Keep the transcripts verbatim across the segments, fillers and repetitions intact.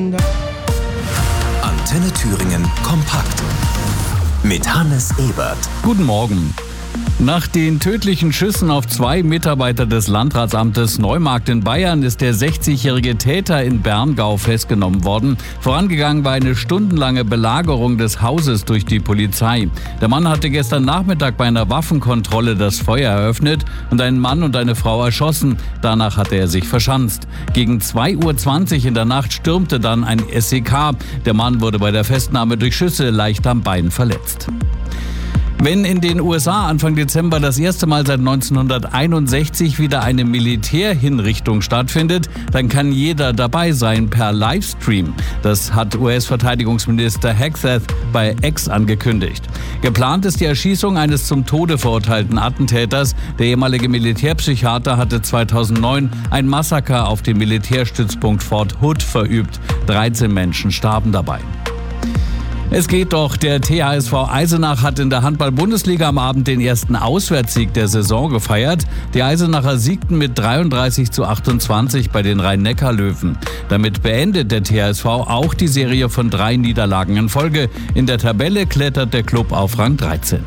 Antenne Thüringen kompakt mit Hannes Ebert. Guten Morgen. Nach den tödlichen Schüssen auf zwei Mitarbeiter des Landratsamtes Neumarkt in Bayern ist der sechzigjährige Täter in Berngau festgenommen worden. Vorangegangen war eine stundenlange Belagerung des Hauses durch die Polizei. Der Mann hatte gestern Nachmittag bei einer Waffenkontrolle das Feuer eröffnet und einen Mann und eine Frau erschossen. Danach hatte er sich verschanzt. Gegen zwei Uhr zwanzig in der Nacht stürmte dann ein S E K. Der Mann wurde bei der Festnahme durch Schüsse leicht am Bein verletzt. Wenn in den U S A Anfang Dezember das erste Mal seit neunzehnhunderteinundsechzig wieder eine Militärhinrichtung stattfindet, dann kann jeder dabei sein per Livestream. Das hat U S-Verteidigungsminister Hegseth bei X angekündigt. Geplant ist die Erschießung eines zum Tode verurteilten Attentäters. Der ehemalige Militärpsychiater hatte zweitausendneun ein Massaker auf dem Militärstützpunkt Fort Hood verübt. dreizehn Menschen starben dabei. Es geht doch, der T H S V Eisenach hat in der Handball-Bundesliga am Abend den ersten Auswärtssieg der Saison gefeiert. Die Eisenacher siegten mit dreiunddreißig zu achtundzwanzig bei den Rhein-Neckar-Löwen. Damit beendet der T H S V auch die Serie von drei Niederlagen in Folge. In der Tabelle klettert der Klub auf Rang dreizehn.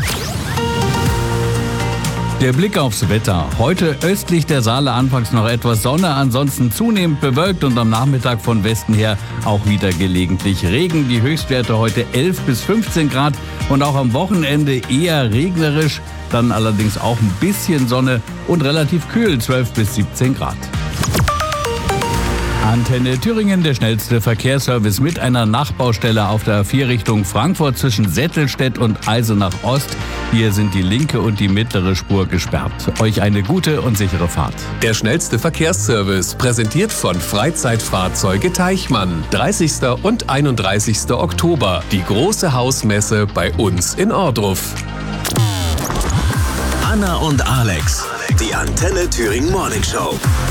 Der Blick aufs Wetter. Heute östlich der Saale anfangs noch etwas Sonne, ansonsten zunehmend bewölkt und am Nachmittag von Westen her auch wieder gelegentlich Regen. Die Höchstwerte heute elf bis fünfzehn Grad und auch am Wochenende eher regnerisch, dann allerdings auch ein bisschen Sonne und relativ kühl, zwölf bis siebzehn Grad. Antenne Thüringen, der schnellste Verkehrsservice mit einer Nachbaustelle auf der A vier Richtung Frankfurt zwischen Settelstedt und Eisenach Ost. Hier sind die linke und die mittlere Spur gesperrt. Euch eine gute und sichere Fahrt. Der schnellste Verkehrsservice, präsentiert von Freizeitfahrzeuge Teichmann. dreißigsten und einunddreißigsten Oktober. Die große Hausmesse bei uns in Ohrdruf. Anna und Alex, die Antenne Thüringen Morning Show.